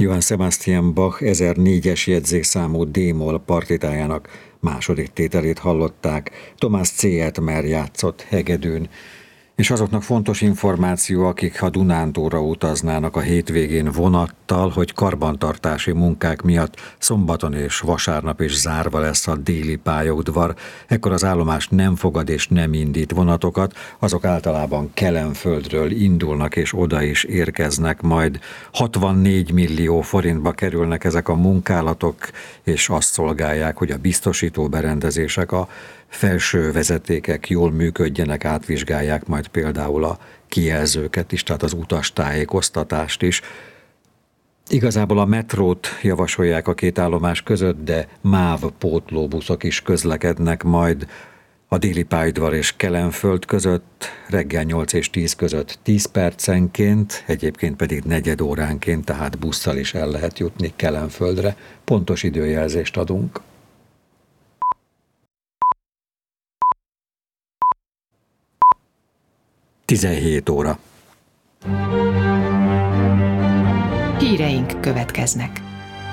Johann Sebastian Bach 1004-es jegyzékszámú D-moll partitájának második tételét hallották, Thomas Céetmer játszott hegedűn, és azoknak fontos információ, akik a Dunántúlra utaznának a hétvégén vonattal, hogy karbantartási munkák miatt szombaton és vasárnap is zárva lesz a déli pályaudvar, ekkor az állomás nem fogad és nem indít vonatokat, azok általában Kelenföldről indulnak és oda is érkeznek, majd 64 millió forintba kerülnek ezek a munkálatok, és azt szolgálják, hogy a biztosító berendezések, a felső vezetékek jól működjenek, átvizsgálják majd például a kijelzőket is, tehát az utastájékoztatást is. Igazából a metrót javasolják a két állomás között, de MÁV pótlóbuszok is közlekednek majd a déli pályaudvar és Kelenföld között reggel 8 és 10 között 10 percenként, egyébként pedig negyed óránként, tehát busszal is el lehet jutni Kelenföldre. Pontos időjelzést adunk. 17 óra. Híreink következnek.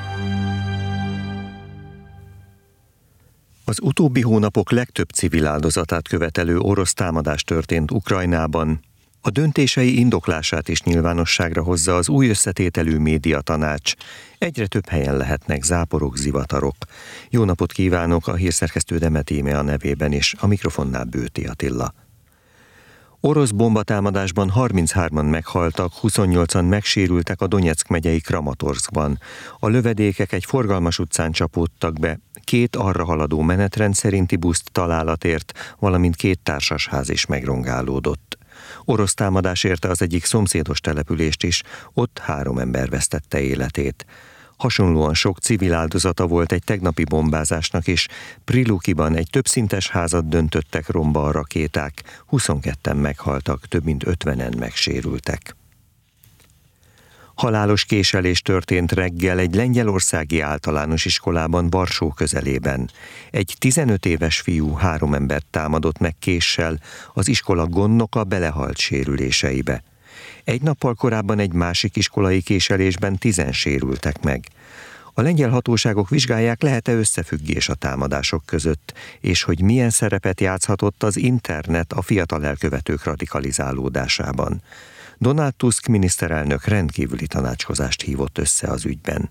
Az utóbbi hónapok legtöbb civil áldozatát követelő orosz támadás történt Ukrajnában. A döntései indoklását is nyilvánosságra hozza az új összetételű médiatanács. Egyre több helyen lehetnek záporok, zivatarok. Jó napot kívánok, a hírszerkesztő Demet Íme a nevében, és a mikrofonnál Bőti Attila. Orosz bombatámadásban 33-an meghaltak, 28-an megsérültek a Donyeck megyei Kramatorszkban. A lövedékek egy forgalmas utcán csapódtak be, 2 arra haladó menetrend szerinti buszt találatért, valamint 2 társasház is megrongálódott. Orosz támadás érte az egyik szomszédos települést is, ott 3 ember vesztette életét. Hasonlóan sok civil áldozata volt egy tegnapi bombázásnak is. Prilukiban egy többszintes házat döntöttek romba a rakéták, 22-en meghaltak, több mint 50-en megsérültek. Halálos késelés történt reggel egy lengyelországi általános iskolában Varsó közelében. Egy 15 éves fiú 3 embert támadott meg késsel, az iskola gondnoka belehalt sérüléseibe. Egy nappal korábban egy másik iskolai késelésben 10-en sérültek meg. A lengyel hatóságok vizsgálják, lehet-e összefüggés a támadások között, és hogy milyen szerepet játszhatott az internet a fiatal elkövetők radikalizálódásában. Donald Tusk miniszterelnök rendkívüli tanácskozást hívott össze az ügyben.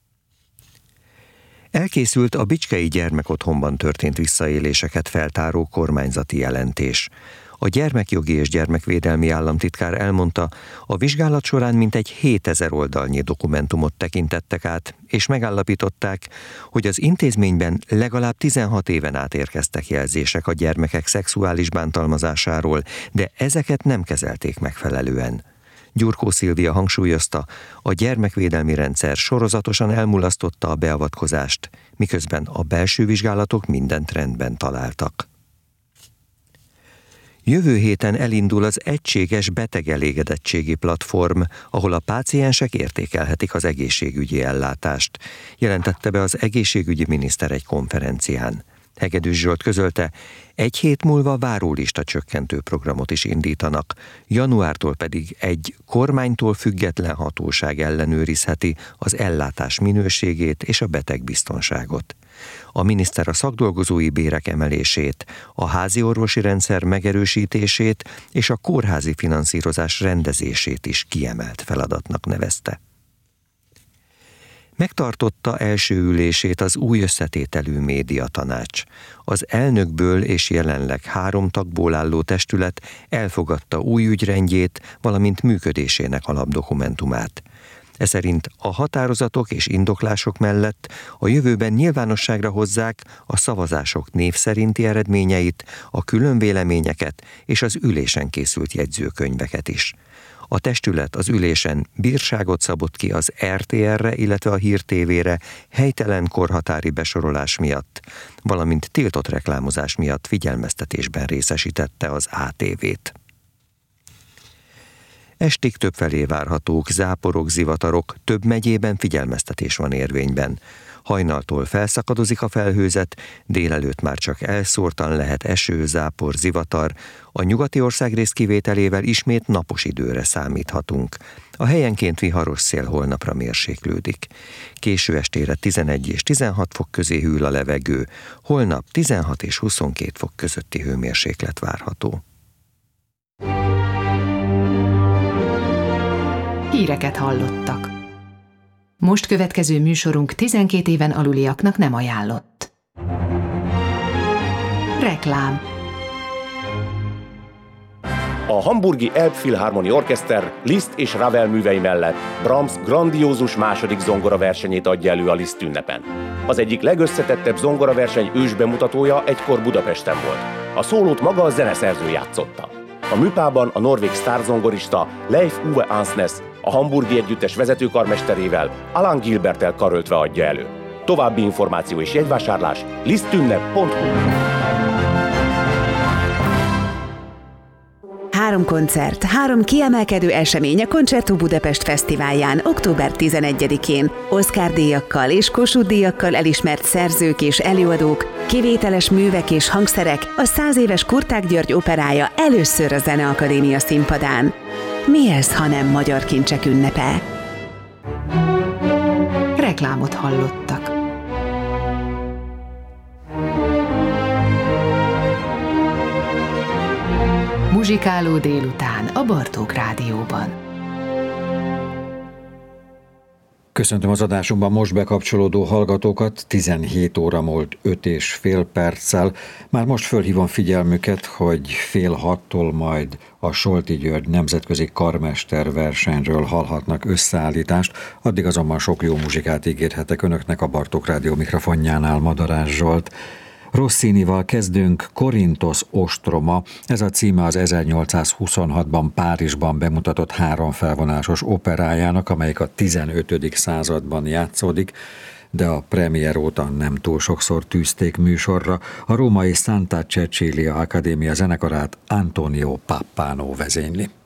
Elkészült a Bicskei gyermekotthonban történt visszaéléseket feltáró kormányzati jelentés. A gyermekjogi és gyermekvédelmi államtitkár elmondta, a vizsgálat során mintegy 7000 oldalnyi dokumentumot tekintettek át, és megállapították, hogy az intézményben legalább 16 éven át érkeztek jelzések a gyermekek szexuális bántalmazásáról, de ezeket nem kezelték megfelelően. Gyurkó Szilvia hangsúlyozta, a gyermekvédelmi rendszer sorozatosan elmulasztotta a beavatkozást, miközben a belső vizsgálatok mindent rendben találtak. Jövő héten elindul az egységes betegelégedettségi platform, ahol a páciensek értékelhetik az egészségügyi ellátást, jelentette be az egészségügyi miniszter egy konferencián. Hegedűs Zsolt közölte, 1 hét múlva várólista csökkentő programot is indítanak, januártól pedig egy kormánytól független hatóság ellenőrizheti az ellátás minőségét és a betegbiztonságot. A miniszter a szakdolgozói bérek emelését, a házi orvosi rendszer megerősítését és a kórházi finanszírozás rendezését is kiemelt feladatnak nevezte. Megtartotta első ülését az új összetételű médiatanács. Az elnökből és jelenleg 3 tagból álló testület elfogadta új ügyrendjét, valamint működésének alapdokumentumát. Eszerint a határozatok és indoklások mellett a jövőben nyilvánosságra hozzák a szavazások név szerinti eredményeit, a különvéleményeket és az ülésen készült jegyzőkönyveket is. A testület az ülésen bírságot szabott ki az RTR-re, illetve a Hír TV-re helytelen korhatári besorolás miatt, valamint tiltott reklámozás miatt figyelmeztetésben részesítette az ATV-t. Estig többfelé várhatók záporok, zivatarok, több megyében figyelmeztetés van érvényben. Hajnaltól felszakadozik a felhőzet, délelőtt már csak elszórtan lehet eső, zápor, zivatar, a nyugati országrész kivételével ismét napos időre számíthatunk. A helyenként viharos szél holnapra mérséklődik. Késő estére 11 és 16 fok közé hűl a levegő, holnap 16 és 22 fok közötti hőmérséklet várható. Híreket hallottak. Most következő műsorunk 12 éven aluliaknak nem ajánlott. Reklám. A hamburgi Elbphilharmonie Orchester Liszt és Ravel művei mellett Brahms grandiózus második zongoraversenyét adja elő a Liszt ünnepen. Az egyik legösszetettebb zongoraverseny ősbemutatója egykor Budapesten volt. A szólót maga a zeneszerző játszotta. A műpában a norvég sztárzongorista Leif Uwe Ansnes a hamburgi együttes vezetőkarmesterével, Alan Gilberttel karöltve adja elő. További információ és jegyvásárlás lisztünnep.hu. 3 koncert, 3 kiemelkedő esemény a Concerto Budapest Fesztiválján október 11-én. Oscar-díjakkal és Kossuth-díjakkal elismert szerzők és előadók, kivételes művek és hangszerek, a 100 éves Kurták György operája először a Zeneakadémia színpadán. Mi ez, ha nem magyar kincsek ünnepe? Reklámot hallottak. Muzsikáló délután a Bartók Rádióban. Köszöntöm az adásunkban most bekapcsolódó hallgatókat, 17 óra múlt 5,5 perccel. Már most fölhívom figyelmüket, hogy 5:30-tól majd a Solti György nemzetközi karmester versenyről hallhatnak összeállítást, addig azonban sok jó muzsikát ígérhetek önöknek a Bartók Rádió mikrofonjánál, Madarás Zsolt. Rossinival kezdünk, Korintos ostroma, ez a címe az 1826-ban Párizsban bemutatott 3 felvonásos operájának, amelyik a 15. században játszódik, de a premier óta nem túl sokszor tűzték műsorra. A római Santa Cecilia Akadémia zenekarát Antonio Pappano vezényli.